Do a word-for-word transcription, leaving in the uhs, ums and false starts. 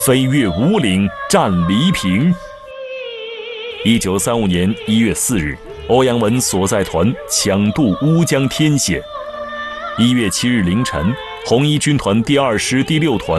飞越五岭，战黎平。一九三五年一月四日，欧阳文所在团抢渡乌江天险。一月七日凌晨，红一军团第二师第六团